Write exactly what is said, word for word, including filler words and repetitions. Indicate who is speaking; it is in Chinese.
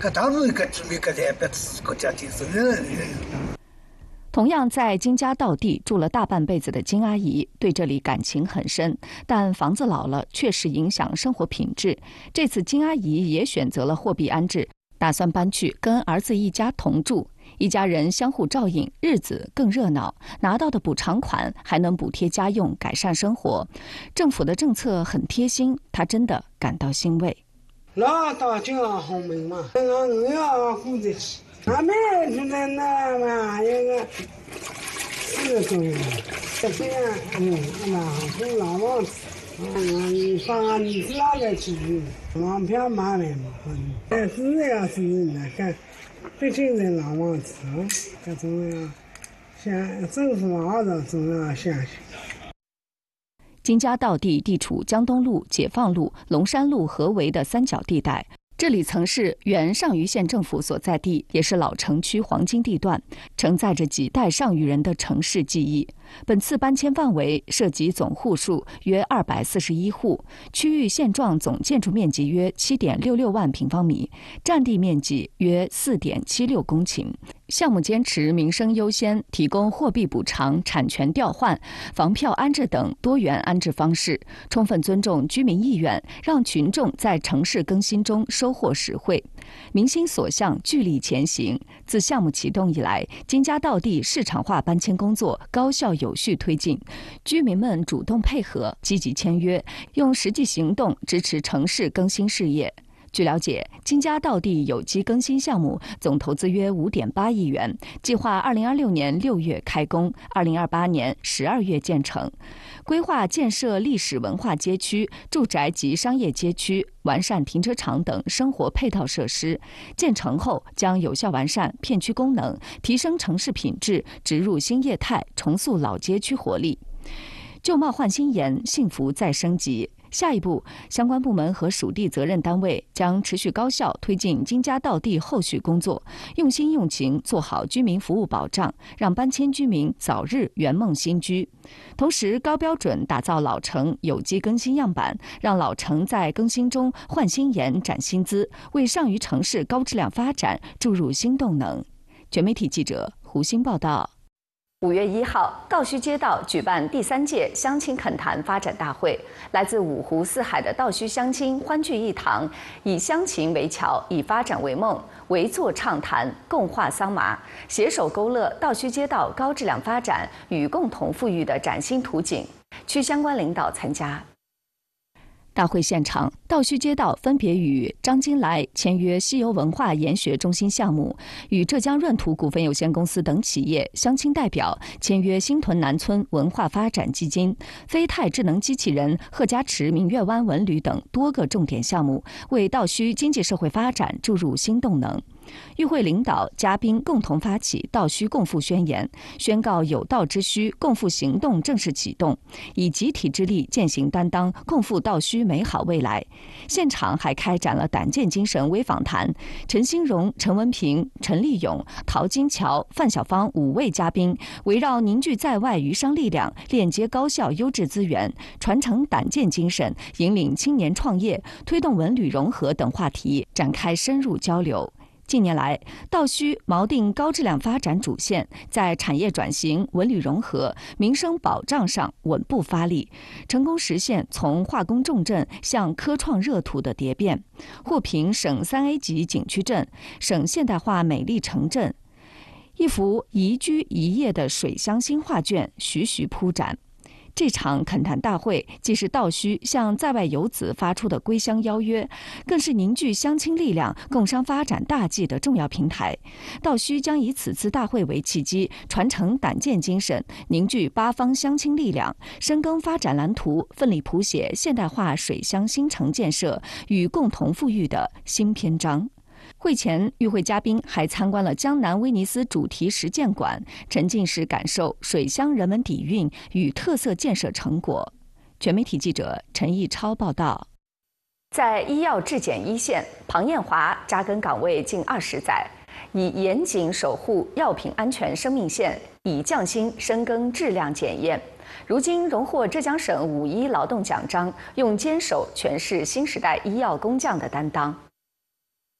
Speaker 1: 搿当然搿居民搿代表国家精神的。
Speaker 2: 同样在金家道地住了大半辈子的金阿姨，对这里感情很深，但房子老了确实影响生活品质。这次金阿姨也选择了货币安置，打算搬去跟儿子一家同住，一家人相互照应，日子更热闹。拿到的补偿款还能补贴家用，改善生活。政府的政策很贴心，她真的感到欣慰。
Speaker 3: 老大就好命嘛，我我要顾得起。俺们就在那嘛，有个四个钟，这样，嗯，那好，老王子，嗯，放俺儿子那个去，王票买来嘛，嗯，但是要是那个，毕竟是老王子，这种要想政府二的总要相信。
Speaker 2: 金家道地地处江东路、解放路、龙山路合围的三角地带。这里曾是原上虞县政府所在地，也是老城区黄金地段，承载着几代上虞人的城市记忆。本次搬迁范围涉及总户数约二百四十一户，区域现状总建筑面积约七点六六万平方米，占地面积约四点七六公顷。项目坚持民生优先，提供货币补偿、产权调换、房票安置等多元安置方式，充分尊重居民意愿，让群众在城市更新中收获实惠。民心所向，聚力前行。自项目启动以来，金家道地市场化搬迁工作高效有序推进，居民们主动配合，积极签约，用实际行动支持城市更新事业。据了解，金家道地有机更新项目总投资约五点八亿元，计划二零二六年六月开工，二零二八年十二月建成。规划建设历史文化街区、住宅及商业街区，完善停车场等生活配套设施。建成后将有效完善片区功能，提升城市品质，植入新业态，重塑老街区活力。旧貌换新颜，幸福再升级。下一步，相关部门和属地责任单位将持续高效推进金家道地后续工作，用心用情做好居民服务保障，让搬迁居民早日圆梦新居。同时，高标准打造老城有机更新样板，让老城在更新中焕新颜、展新姿，为上虞城市高质量发展注入新动能。全媒体记者胡鑫报道。五月一号，道虚街道举办第三届乡亲恳谈发展大会，来自五湖四海的道虚乡亲欢聚一堂，以乡情为桥，以发展为梦，围坐畅谈，共话桑麻，携手勾勒道虚街道高质量发展与共同富裕的崭新图景。区相关领导参加。大会现场，道虚街道分别与张金来签约西游文化研学中心项目，与浙江润土股份有限公司等企业乡亲代表签约新屯南村文化发展基金、飞泰智能机器人、贺家池明月湾文旅等多个重点项目，为道虚经济社会发展注入新动能。与会领导、嘉宾共同发起道虚共富宣言，宣告有道之虚共富行动正式启动，以集体之力践行担当，共富道虚美好未来。现场还开展了胆见精神微访谈，陈兴荣、陈文平、陈立勇、陶金桥、范小芳五位嘉宾围绕凝聚在外余商力量，链接高效优质资源，传承胆见精神，引领青年创业，推动文旅融合等话题展开深入交流。近年来，道虚锚定高质量发展主线，在产业转型、文旅融合、民生保障上稳步发力，成功实现从化工重镇向科创热土的蝶变，获评省三 A 级景区镇、省现代化美丽城镇。一幅宜居宜业的水乡新画卷徐徐铺展。这场恳谈大会既是道虚向在外游子发出的归乡邀约，更是凝聚乡亲力量、共商发展大计的重要平台。道虚将以此次大会为契机，传承胆见精神，凝聚八方乡亲力量，深耕发展蓝图，奋力谱写现代化水乡新城建设与共同富裕的新篇章。会前，与会嘉宾还参观了江南威尼斯主题实践馆，沉浸式感受水乡人文底蕴与特色建设成果。全媒体记者陈毅超报道。在医药质检一线，庞艳华扎根岗位近二十载，以严谨守护药品安全生命线，以匠心深耕质量检验。如今荣获浙江省五一劳动奖章，用坚守诠释新时代医药工匠的担当。